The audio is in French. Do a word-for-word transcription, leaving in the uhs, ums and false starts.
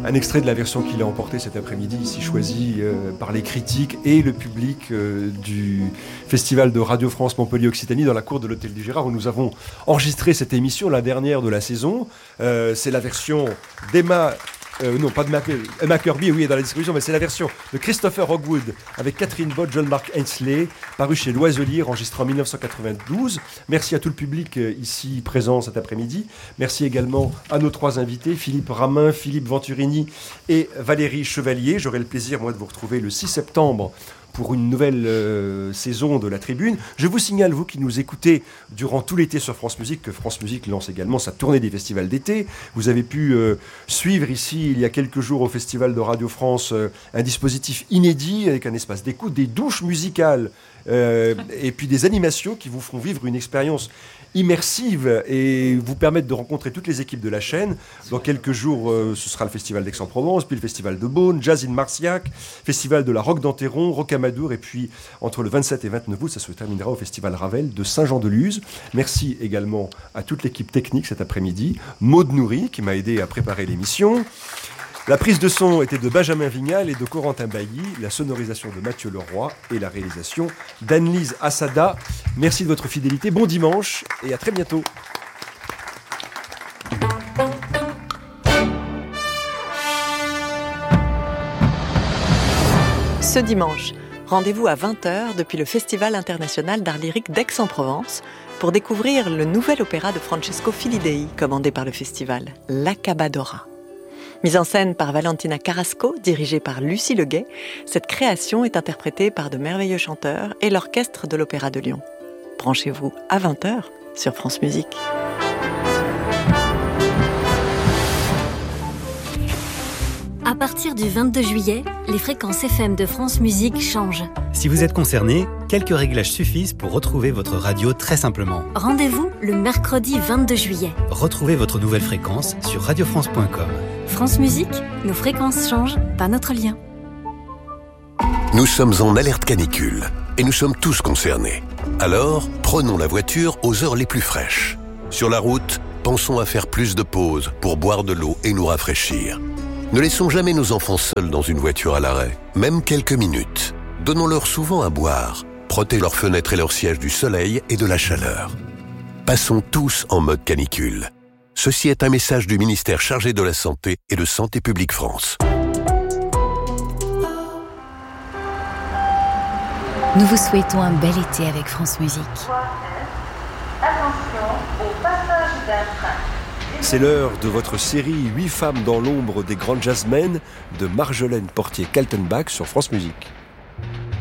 Un extrait de la version qu'il a emportée cet après-midi, ici choisi euh, par les critiques et le public euh, du Festival de Radio France Montpellier Occitanie dans la cour de l'Hôtel du Gérard où nous avons enregistré cette émission, la dernière de la saison. Euh, c'est la version d'Emma... Euh, non, pas de Emma Kirby, oui, est dans la distribution, mais c'est la version de Christopher Hogwood avec Catherine Bott, John-Mark Ainsley, paru chez Loiselier, enregistré en dix-neuf cent quatre-vingt-douze. Merci à tout le public euh, ici présent cet après-midi. Merci également à nos trois invités, Philippe Ramin, Philippe Venturini et Valérie Chevalier. J'aurai le plaisir, moi, de vous retrouver le six septembre pour une nouvelle euh, saison de la Tribune. Je vous signale, vous qui nous écoutez durant tout l'été sur France Musique, que France Musique lance également sa tournée des festivals d'été. Vous avez pu euh, suivre ici, il y a quelques jours, au Festival de Radio France, euh, un dispositif inédit avec un espace d'écoute, des douches musicales euh, et puis des animations qui vous feront vivre une expérience immersive et vous permettre de rencontrer toutes les équipes de la chaîne. Dans quelques jours, euh, ce sera le Festival d'Aix-en-Provence, puis le Festival de Beaune, Jazz in Marciac, Festival de la Roque d'Enterron, Rocamadour, et puis entre le vingt-sept et vingt-neuf août, ça se terminera au Festival Ravel de Saint-Jean-de-Luz. Merci également à toute l'équipe technique cet après-midi, Maud Nourri qui m'a aidé à préparer l'émission. La prise de son était de Benjamin Vignal et de Corentin Bailly, la sonorisation de Mathieu Leroy et la réalisation d'Anne-Lise Assada. Merci de votre fidélité, bon dimanche et à très bientôt. Ce dimanche, rendez-vous à vingt heures depuis le Festival international d'art lyrique d'Aix-en-Provence pour découvrir le nouvel opéra de Francesco Filidei, commandé par le festival, L'Accabadora. Mise en scène par Valentina Carrasco, dirigée par Lucie Leguet, cette création est interprétée par de merveilleux chanteurs et l'orchestre de l'Opéra de Lyon. Branchez-vous à vingt heures sur France Musique. À partir du vingt-deux juillet, les fréquences F M de France Musique changent. Si vous êtes concerné, quelques réglages suffisent pour retrouver votre radio très simplement. Rendez-vous le mercredi vingt-deux juillet. Retrouvez votre nouvelle fréquence sur radio france point com. France Musique, nos fréquences changent, pas notre lien. Nous sommes en alerte canicule et nous sommes tous concernés. Alors, prenons la voiture aux heures les plus fraîches. Sur la route, pensons à faire plus de pauses pour boire de l'eau et nous rafraîchir. Ne laissons jamais nos enfants seuls dans une voiture à l'arrêt, même quelques minutes. Donnons-leur souvent à boire. Protège leurs fenêtres et leurs sièges du soleil et de la chaleur. Passons tous en mode canicule. Ceci est un message du ministère chargé de la Santé et de Santé publique France. Nous vous souhaitons un bel été avec France Musique. Attention au passage d'un train. C'est l'heure de votre série huit femmes dans l'ombre des grandes jazzmen de Marjolaine Portier-Kaltenbach sur France Musique.